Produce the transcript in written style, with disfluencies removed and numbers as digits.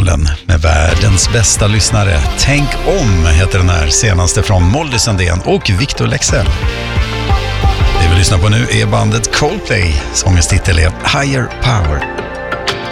Morgonkollen med världens bästa lyssnare. Tänk om heter den här senaste från Molly Sandén och Victor Lexell. Det vi lyssnar på nu är bandet Coldplay. Sångens titel är Higher Power.